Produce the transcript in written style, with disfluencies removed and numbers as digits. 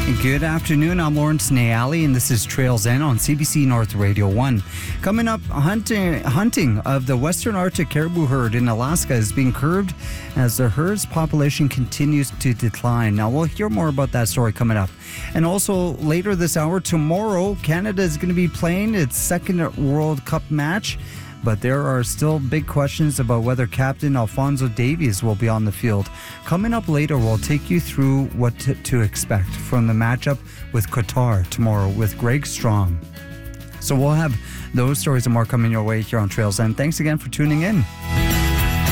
Good afternoon, I'm Lawrence Nayali, and this is Trails End on CBC North Radio 1. Coming up, hunting of the Western Arctic caribou herd in Alaska is being curbed as the herd's population continues to decline. Now, we'll hear more about that story coming up. And also, later this hour, tomorrow, Canada is going to be playing its second World Cup match. But there are still big questions about whether Captain Alphonso Davies will be on the field. Coming up later, we'll take you through what to expect from the matchup with Qatar tomorrow with Greg Strong. So we'll have those stories and more coming your way here on Trails End. Thanks again for tuning in.